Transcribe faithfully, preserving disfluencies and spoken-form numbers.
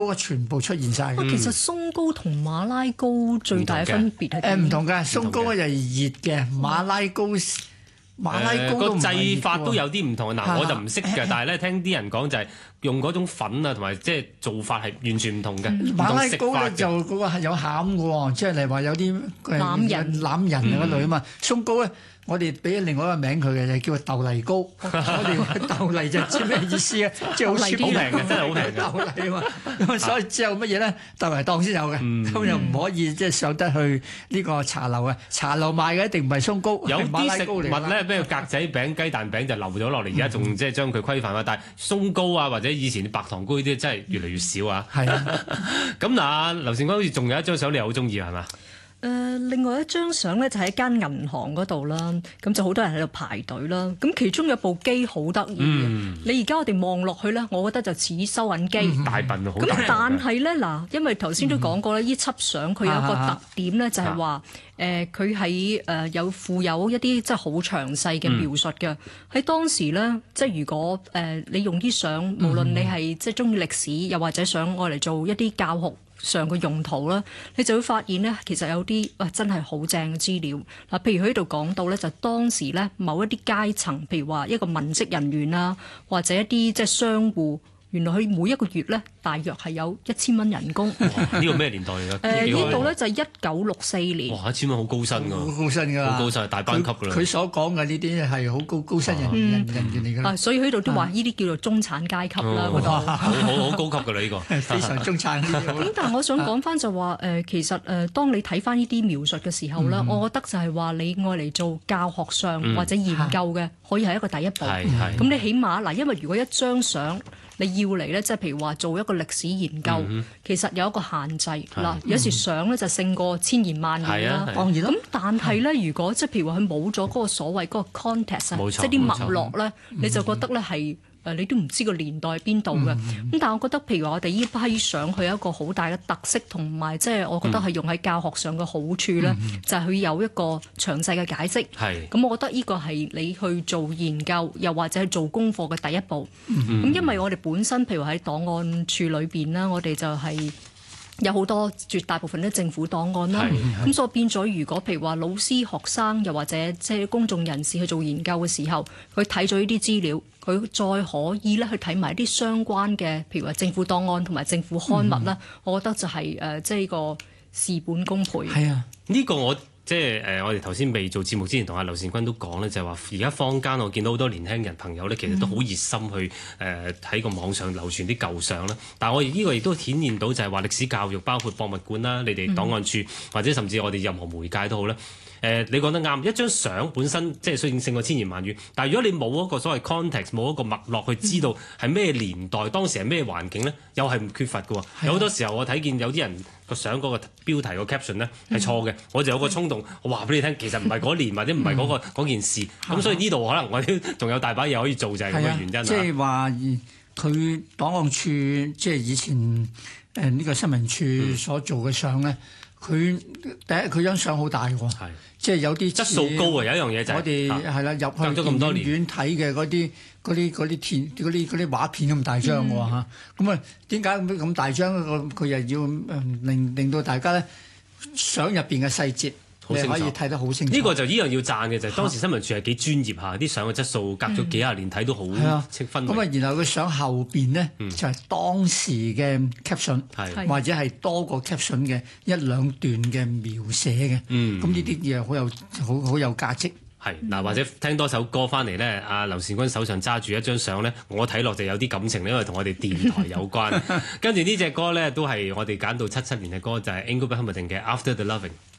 個全部出現晒。 其實鬆糕同馬拉糕最大嘅分別係誒唔同嘅，鬆糕就係熱嘅，馬拉糕。馬拉糕個製法都有啲唔同嗱，我就唔識嘅，但係咧聽啲人講就係用嗰種粉啊，同埋即係做法係完全唔同嘅。 馬拉糕咧就嗰個係有餡嘅喎，即係例如話有啲欖仁欖仁嗰類啊嘛。鬆糕咧，我哋俾另外一個名佢嘅，就叫豆泥糕。我哋話豆泥就知咩意思啊？即係好舒服， 好平嘅，真係好平嘅豆泥啊嘛。咁所以之後乜嘢咧？豆泥檔先有嘅，咁又唔可以即係上得去呢個茶樓啊。茶樓賣嘅一定唔係鬆糕， 有啲食物馬拉糕嚟。 咧，咩格仔餅、雞蛋餅就留咗落嚟，而家仲即係將佢規範化。但係鬆糕啊，或者以前白糖糕呢啲真係越嚟越少啊。 係啊， 咁嗱，劉善君好似仲有一張相你好中意係嘛？ 誒、呃，另外一張相咧就喺間銀行嗰度啦，咁就好多人喺度排隊啦。咁其中有部機好得意嘅，嗯、你而家我哋望落去咧，我覺得就似收銀機，嗯、 大笨好大。 咁但係咧嗱，因為頭先都講過咧，呢輯相佢有一個特點咧，就係話誒佢喺誒有附有一啲即係好詳細嘅描述嘅。喺、嗯、當時咧，即係如果誒、呃、你用啲相，無論你係即係中意歷史，又或者想愛嚟做一啲教學上嘅用途啦，你就會發現咧，其實有啲哇真係好正嘅資料嗱。譬如佢喺度講到咧，就當時咧某一啲階層，譬如話一個文職人員啊，或者一啲即係商戶，原來佢每一個月咧大約係有一千蚊人工。 呢個咩年代嚟㗎？ 誒呢度咧就係一九六四年。 哇！一千蚊好高薪㗎， 好高薪㗎， 好高薪，大班級㗎啦。 佢所講嘅呢啲係好高高薪人人人員嚟㗎啦。 所以佢度都話呢啲叫做中產階級啦，嗰度好好好高級㗎啦呢個。 非常中產。 咁但係我想講翻就話誒，其實誒，當你睇翻呢啲描述嘅時候咧，嗯、我覺得就係話你愛嚟做教學上或者研究嘅，可以係一個第一步。咁、嗯、你起碼嗱，因為如果一張相你要嚟咧，即係譬如話做一個歷史研究，嗯、其實有一個限制嗱。有時相咧就勝過千言萬語啦。當然啦。咁但係咧，如果即係譬如話佢冇咗嗰個所謂嗰個 context 啊，即係啲脈絡咧，你就覺得咧係。誒，你都唔知個年代喺邊度嘅，咁、嗯、但係我覺得，譬如話我哋呢批相，佢有一個好大嘅特色，同埋即係我覺得係用喺教學上嘅好處咧，嗯、就係佢有一個詳細嘅解釋。係，咁我覺得呢個係你去做研究，又或者係做功課嘅第一步。咁、嗯、因為我哋本身譬如喺檔案處裏邊啦，我哋就係、是。有好多絕大部分都政府檔案啦，咁所以變咗，如果譬如話老師、學生又或者即係公眾人士去做研究嘅時候，佢睇咗呢啲資料，佢再可以咧去睇埋啲相關嘅，譬如話政府檔案同埋政府刊物啦，嗯、我覺得就係、是、誒即係個事半功倍。 係啊，呢個我。即係誒、呃，我哋頭先未做節目之前，同阿劉善君都講咧，就係話而家坊間我見到好多年輕人朋友咧，其實都好熱心去誒喺、呃、個網上流傳啲舊相啦。但係我呢個亦都顯現到就係話歷史教育，包括博物館啦、你哋檔案處、嗯、或者甚至我哋任何媒介都好啦。誒、呃，你講得啱，一張相本身即係雖然勝過千言萬語，但係如果你冇一個所謂 context，冇一個脈絡去知道係咩年代、當時係咩環境咧，又係唔缺乏嘅喎。嗯、有好多時候我睇見有啲人個相嗰個標題個 caption 咧係錯嘅，嗯、我就有個衝動，我話俾你聽，其實唔係嗰年或者唔係嗰個嗰、嗯、件事。咁、嗯、所以呢度可能我哋仲有大把嘢可以做，就係咁嘅原因。 即係話佢檔案處即係以前誒呢個新聞處所做嘅相咧，佢、嗯、第一佢張相好大喎。即係有啲質素高啊！有一樣嘢就係我哋係啦，入去電影院睇嘅嗰啲嗰啲嗰啲片嗰啲嗰啲畫片咁大張喎嚇，咁啊點解咁大張？佢又要令令到大家咧相入邊嘅細節你可以睇得好清楚。 呢個就呢樣要讚嘅就係當時新聞處係幾專業下，啲相嘅質素隔咗幾廿年睇都好清分。 咁啊，然後佢相後邊呢，嗯、就係當時嘅 caption， 是或者係多個 caption 嘅一兩段嘅描寫嘅。咁呢啲嘢好有好好有價值。 係嗱，或者聽多首歌翻嚟咧，阿劉善君手上揸住一張相咧，我睇落就有啲感情，因為同我哋電台有關。跟住呢隻歌咧，都係我哋揀到七七年嘅歌，就係 Engelbert Humperdinck 嘅 After the Loving。